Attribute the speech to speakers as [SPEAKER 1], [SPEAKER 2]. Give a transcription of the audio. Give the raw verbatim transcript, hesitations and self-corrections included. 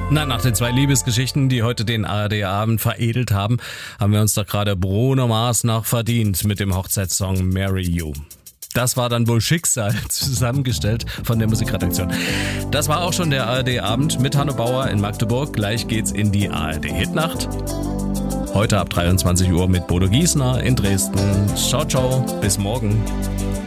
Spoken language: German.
[SPEAKER 1] Na, nach den zwei Liebesgeschichten, die heute den A R D-Abend veredelt haben, haben wir uns doch gerade Bruno Mars noch verdient mit dem Hochzeitssong Marry You. Das war dann wohl Schicksal, zusammengestellt von der Musikredaktion. Das war auch schon der A R D-Abend mit Hanno Bauer in Magdeburg. Gleich geht's in die A R D-Hitnacht. Heute ab dreiundzwanzig Uhr mit Bodo Giesner in Dresden. Ciao, ciao, bis morgen.